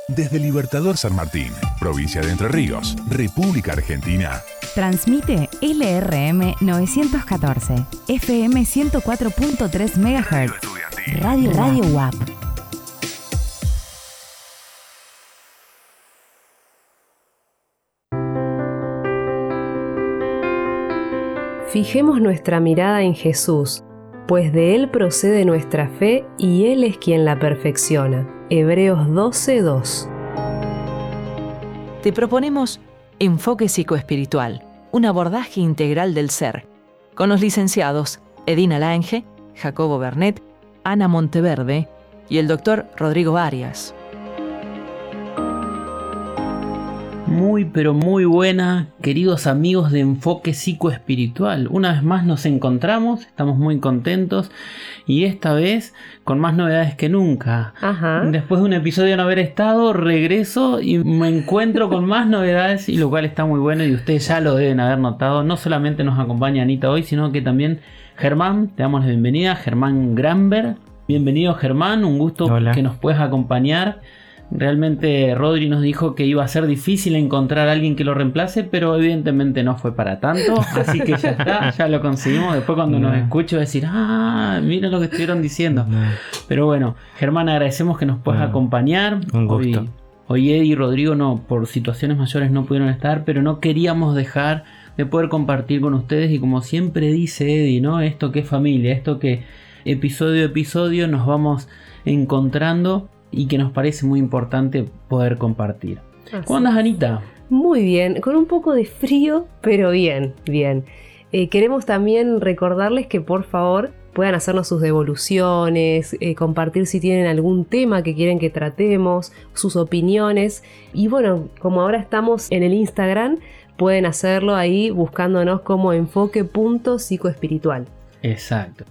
Desde Libertador San Martín, provincia de Entre Ríos, República Argentina. Transmite LRM 914, FM 104.3 MHz. Radio UAP. Fijemos nuestra mirada en Jesús, pues de Él procede nuestra fe y Él es quien la perfecciona. Hebreos 12:2. Te proponemos Enfoque Psicoespiritual, un abordaje integral del ser, con los licenciados Edina Lange, Jacobo Bernet, Ana Monteverde y el doctor Rodrigo Arias. Muy pero muy buena, queridos amigos de Enfoque Psicoespiritual. Una vez más nos encontramos, estamos muy contentos y esta vez con más novedades que nunca. Ajá. Después de un episodio de no haber estado, regreso y me encuentro con más novedades, y lo cual está muy bueno y ustedes ya lo deben haber notado. No solamente nos acompaña Anita hoy, sino que también Germán. Te damos la bienvenida, Germán Granberg. Bienvenido, Germán, un gusto. Hola. Que nos puedas acompañar. Realmente Rodri nos dijo que iba a ser difícil encontrar a alguien que lo reemplace, pero evidentemente no fue para tanto, así que ya está, ya lo conseguimos. Después cuando nos escucho decir, mira lo que estuvieron diciendo. Pero bueno, Germán, agradecemos que nos puedas acompañar. Un gusto. Hoy Eddie y Rodrigo por situaciones mayores no pudieron estar, pero no queríamos dejar de poder compartir con ustedes, y como siempre dice Eddie, ¿no? Esto que es familia, esto que episodio a episodio nos vamos encontrando y que nos parece muy importante poder compartir. ¿Cómo andas, Anita? Muy bien, con un poco de frío, pero bien. Queremos también recordarles que por favor puedan hacernos sus devoluciones, compartir si tienen algún tema que quieren que tratemos, sus opiniones. Y bueno, como ahora estamos en el Instagram, pueden hacerlo ahí buscándonos como enfoque.psicoespiritual. Exacto.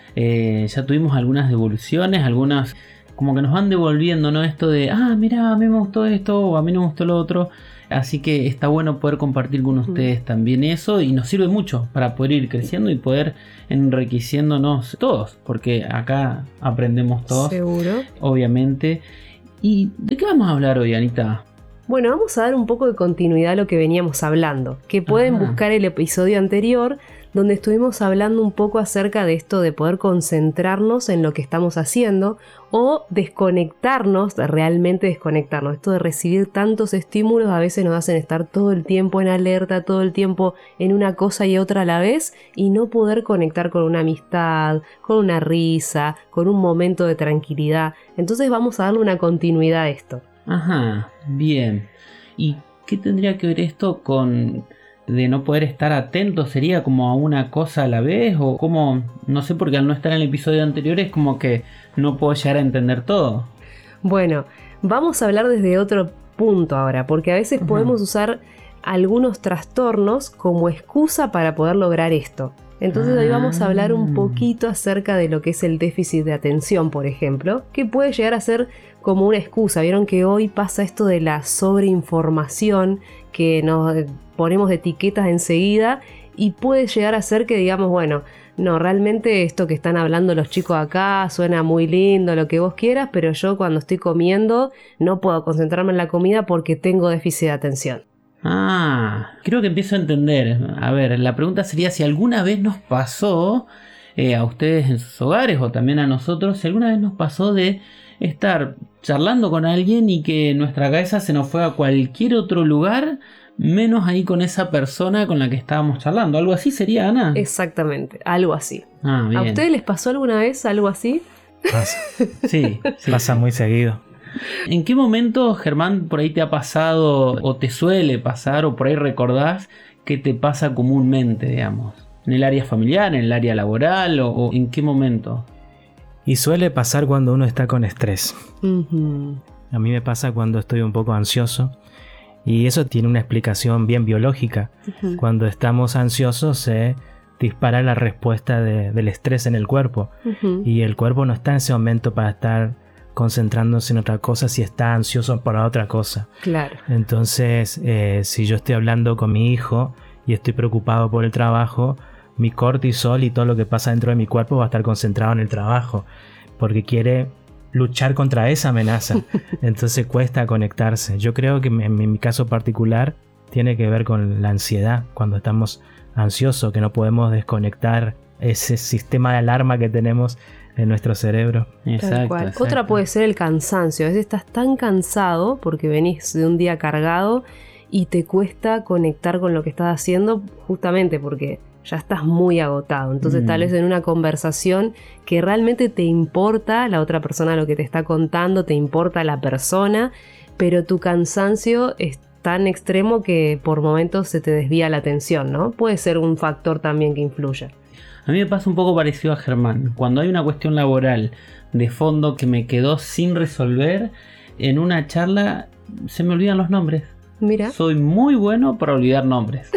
Ya tuvimos algunas devoluciones, algunas como que nos van devolviendo, ¿no? Esto de, mira, a mí me gustó esto o a mí no me gustó lo otro. Así que está bueno poder compartir con ustedes también eso, y nos sirve mucho para poder ir creciendo y poder enriqueciéndonos todos, porque acá aprendemos todos. Seguro. Obviamente. ¿Y de qué vamos a hablar hoy, Anita? Bueno, vamos a dar un poco de continuidad a lo que veníamos hablando, que pueden buscar el episodio anterior, donde estuvimos hablando un poco acerca de esto de poder concentrarnos en lo que estamos haciendo o desconectarnos, realmente desconectarnos. Esto de recibir tantos estímulos a veces nos hacen estar todo el tiempo en alerta, todo el tiempo en una cosa y otra a la vez, y no poder conectar con una amistad, con una risa, con un momento de tranquilidad. Entonces vamos a darle una continuidad a esto. Ajá, bien. ¿Y qué tendría que ver esto con de no poder estar atento? ¿Sería como a una cosa a la vez? O como, no sé, porque al no estar en el episodio anterior es como que no puedo llegar a entender todo. Bueno, vamos a hablar desde otro punto ahora, porque a veces podemos usar algunos trastornos como excusa para poder lograr esto. Entonces hoy vamos a hablar un poquito acerca de lo que es el déficit de atención, por ejemplo, que puede llegar a ser como una excusa. Vieron que hoy pasa esto de la sobreinformación, que nos ponemos etiquetas enseguida, y puede llegar a ser que digamos, bueno, no, realmente esto que están hablando los chicos acá suena muy lindo, lo que vos quieras, pero yo cuando estoy comiendo no puedo concentrarme en la comida porque tengo déficit de atención. Creo que empiezo a entender. A ver, la pregunta sería si alguna vez nos pasó a ustedes en sus hogares o también a nosotros, si alguna vez nos pasó de estar charlando con alguien y que nuestra cabeza se nos fue a cualquier otro lugar menos ahí con esa persona con la que estábamos charlando. ¿Algo así sería, Ana? Exactamente, algo así. Bien. ¿A ustedes les pasó alguna vez algo así? Pasa. Sí, Pasa muy seguido. ¿En qué momento, Germán, por ahí te ha pasado o te suele pasar o por ahí recordás que te pasa comúnmente, digamos? ¿En el área familiar, en el área laboral o en qué momento? Y suele pasar cuando uno está con estrés. A mí me pasa cuando estoy un poco ansioso, y eso tiene una explicación bien biológica. Cuando estamos ansiosos se dispara la respuesta del estrés en el cuerpo, y el cuerpo no está en ese momento para estar concentrándose en otra cosa si está ansioso por otra cosa. Claro. Entonces, si yo estoy hablando con mi hijo y estoy preocupado por el trabajo, mi cortisol y todo lo que pasa dentro de mi cuerpo va a estar concentrado en el trabajo, porque quiere luchar contra esa amenaza. Entonces cuesta conectarse. Yo creo que en mi caso particular tiene que ver con la ansiedad. Cuando estamos ansiosos, que no podemos desconectar ese sistema de alarma que tenemos en nuestro cerebro. Exacto. Otra puede ser el cansancio. A veces estás tan cansado porque venís de un día cargado y te cuesta conectar con lo que estás haciendo, justamente porque ya estás muy agotado. Entonces tal vez en una conversación que realmente te importa la otra persona, lo que te está contando, te importa la persona, pero tu cansancio es tan extremo que por momentos se te desvía la atención, ¿no? Puede ser un factor también que influya. A mí me pasa un poco parecido a Germán. Cuando hay una cuestión laboral de fondo que me quedó sin resolver, en una charla se me olvidan los nombres. Mira. Soy muy bueno para olvidar nombres.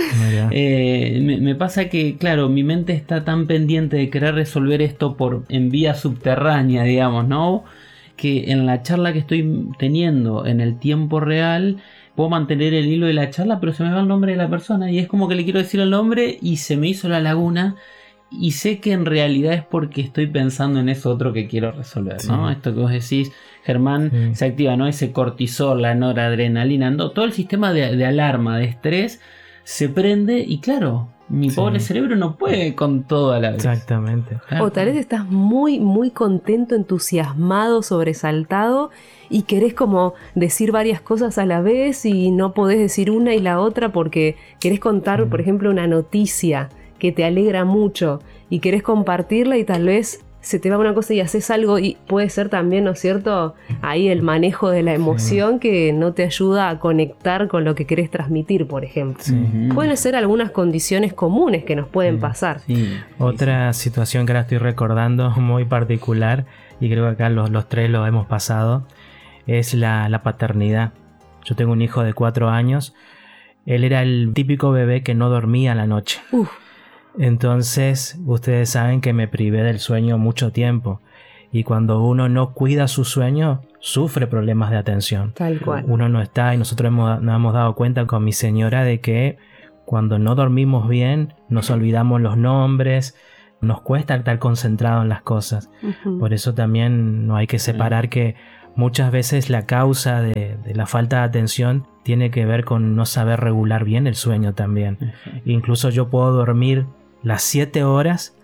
Me pasa que, claro, mi mente está tan pendiente de querer resolver esto en vía subterránea, digamos, ¿no? Que en la charla que estoy teniendo en el tiempo real puedo mantener el hilo de la charla, pero se me va el nombre de la persona y es como que le quiero decir el nombre y se me hizo la laguna. Y sé que en realidad es porque estoy pensando en eso otro que quiero resolver, ¿no? Sí. Esto que vos decís, Germán, se activa, ¿no? Ese cortisol, la noradrenalina, ¿no? Todo el sistema de alarma, de estrés, se prende y claro, mi pobre cerebro no puede con todo a la vez. Exactamente. O tal vez estás muy, muy contento, entusiasmado, sobresaltado y querés como decir varias cosas a la vez y no podés decir una y la otra porque querés contar, por ejemplo, una noticia que te alegra mucho y querés compartirla y tal vez se te va una cosa y haces algo y puede ser también, ¿no es cierto? Ahí el manejo de la emoción que no te ayuda a conectar con lo que querés transmitir, por ejemplo. Pueden ser algunas condiciones comunes que nos pueden pasar. Otra situación que ahora estoy recordando muy particular y creo que acá los tres lo hemos pasado es la paternidad. Yo tengo un hijo de 4 años. Él era el típico bebé que no dormía a la noche. Entonces, ustedes saben que me privé del sueño mucho tiempo. Y cuando uno no cuida su sueño, sufre problemas de atención. Tal cual. Uno no está, y nosotros nos hemos dado cuenta con mi señora de que cuando no dormimos bien, nos olvidamos los nombres, nos cuesta estar concentrado en las cosas. Por eso también no hay que separar que muchas veces la causa de la falta de atención tiene que ver con no saber regular bien el sueño también. Incluso yo puedo dormir las 7 horas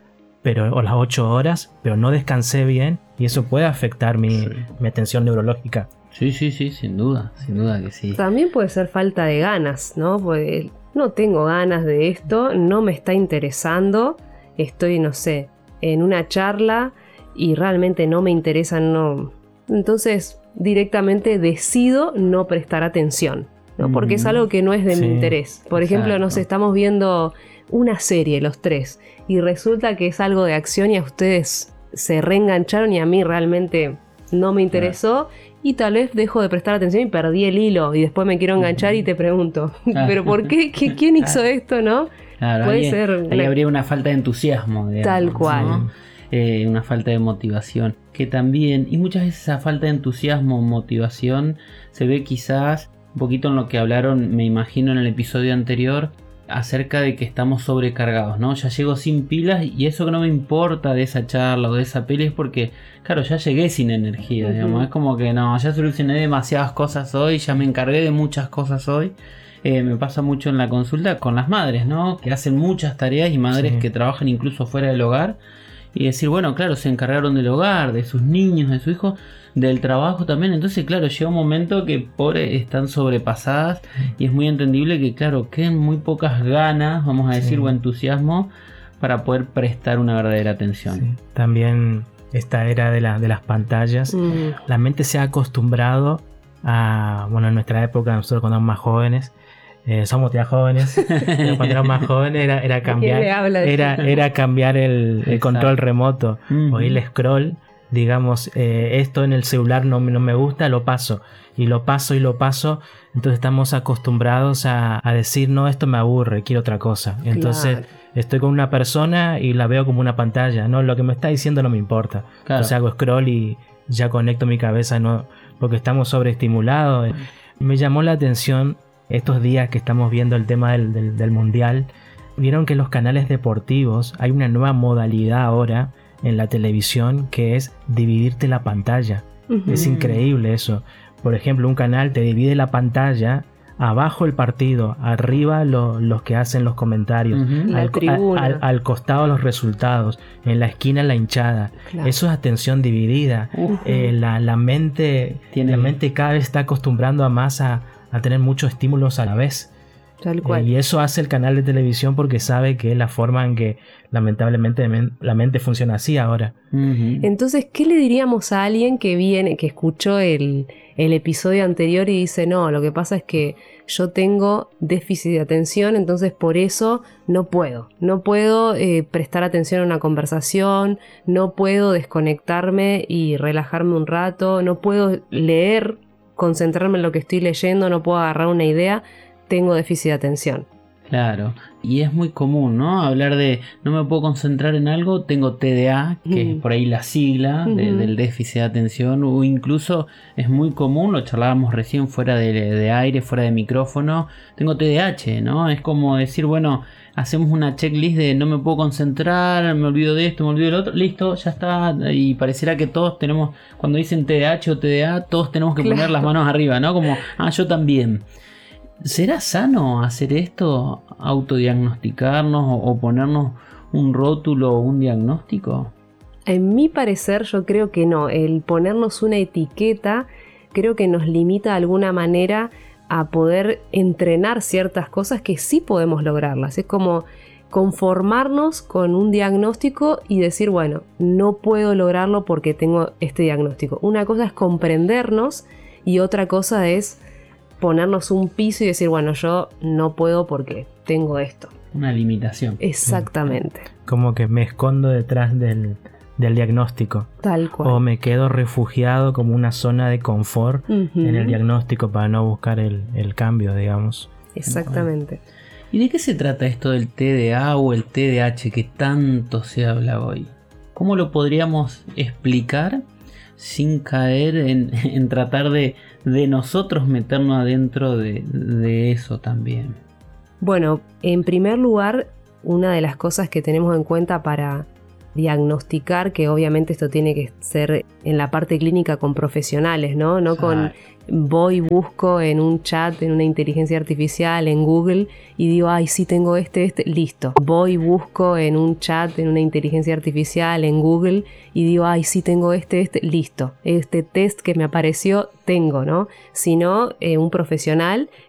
o las 8 horas, pero no descansé bien y eso puede afectar mi atención neurológica. Sí, sin duda que sí. También puede ser falta de ganas, ¿no? Porque no tengo ganas de esto, no me está interesando, estoy, no sé, en una charla y realmente no me interesa, no. Entonces directamente decido no prestar atención, ¿no? Porque es algo que no es de mi interés. Por ejemplo, nos estamos viendo una serie los tres y resulta que es algo de acción y a ustedes se reengancharon y a mí realmente no me interesó y tal vez dejo de prestar atención y perdí el hilo y después me quiero enganchar y te pregunto, ¿pero por qué? ¿Quién hizo esto, no? Claro, puede ser. Ahí habría una falta de entusiasmo, digamos, tal cual, ¿no? Una falta de motivación que también, y muchas veces esa falta de entusiasmo o motivación se ve quizás un poquito en lo que hablaron, me imagino, en el episodio anterior acerca de que estamos sobrecargados, ¿no? Ya llego sin pilas y eso que no me importa de esa charla o de esa peli es porque, claro, ya llegué sin energía, digamos. Es como que no, ya solucioné demasiadas cosas hoy, ya me encargué de muchas cosas hoy. Me pasa mucho en la consulta con las madres, ¿no? Que hacen muchas tareas y madres que trabajan incluso fuera del hogar. Y decir, bueno, claro, se encargaron del hogar, de sus niños, de su hijo, del trabajo también. Entonces, claro, llega un momento que pobre están sobrepasadas y es muy entendible que, claro, queden muy pocas ganas, vamos a decir, o entusiasmo para poder prestar una verdadera atención. También esta era de las pantallas, la mente se ha acostumbrado a, bueno, en nuestra época, nosotros cuando éramos más jóvenes, somos ya jóvenes, pero cuando éramos más jóvenes era cambiar el control remoto o el scroll, digamos, esto en el celular no me gusta, lo paso, entonces estamos acostumbrados a decir, no, esto me aburre, quiero otra cosa, entonces estoy con una persona y la veo como una pantalla, no, lo que me está diciendo no me importa, entonces hago scroll y ya conecto mi cabeza, no, porque estamos sobreestimulados. Me llamó la atención estos días que estamos viendo el tema del mundial. Vieron que en los canales deportivos hay una nueva modalidad ahora en la televisión que es dividirte la pantalla. Es increíble eso. Por ejemplo, un canal te divide la pantalla, abajo el partido, arriba los que hacen los comentarios, al costado los resultados, en la esquina la hinchada. Claro. Eso es atención dividida. La mente cada vez está acostumbrando a tener muchos estímulos a la vez. Tal cual. Y eso hace el canal de televisión porque sabe que es la forma en que lamentablemente la mente funciona así ahora. Entonces, ¿qué le diríamos a alguien que escuchó el episodio anterior y dice, no, lo que pasa es que yo tengo déficit de atención, entonces por eso no puedo prestar atención a una conversación, no puedo desconectarme y relajarme un rato, no puedo leer, concentrarme en lo que estoy leyendo, no puedo agarrar una idea, tengo déficit de atención? Claro, y es muy común, ¿no? Hablar de no me puedo concentrar en algo, tengo TDA, que es por ahí la sigla del déficit de atención, o incluso es muy común, lo charlábamos recién fuera de aire, fuera de micrófono, tengo TDAH, ¿no? Es como decir, bueno, hacemos una checklist de no me puedo concentrar, me olvido de esto, me olvido del otro, listo, ya está, y pareciera que todos tenemos, cuando dicen TDAH o TDA, todos tenemos que poner las manos arriba, ¿no? Como, yo también. ¿Será sano hacer esto, autodiagnosticarnos o ponernos un rótulo o un diagnóstico? En mi parecer, yo creo que no. El ponernos una etiqueta creo que nos limita de alguna manera a poder entrenar ciertas cosas que sí podemos lograrlas. Es como conformarnos con un diagnóstico y decir, bueno, no puedo lograrlo porque tengo este diagnóstico. Una cosa es comprendernos y otra cosa es ponernos un piso y decir, bueno, yo no puedo porque tengo esto. Una limitación. Exactamente. Como que me escondo detrás del diagnóstico. Tal cual. O me quedo refugiado como una zona de confort en el diagnóstico para no buscar el cambio, digamos. Exactamente. ¿Y de qué se trata esto del TDA o el TDAH que tanto se habla hoy? ¿Cómo lo podríamos explicar sin caer en tratar de nosotros meternos adentro de eso también? Bueno, en primer lugar, una de las cosas que tenemos en cuenta para diagnosticar, que obviamente esto tiene que ser en la parte clínica con profesionales, ¿no? No con voy, busco en un chat, en una inteligencia artificial, en Google y digo, ay, sí tengo este, listo. Voy, busco en un chat, en una inteligencia artificial, en Google y digo, ay, sí tengo este, listo. Este test que me apareció, tengo, ¿no? Sino un profesional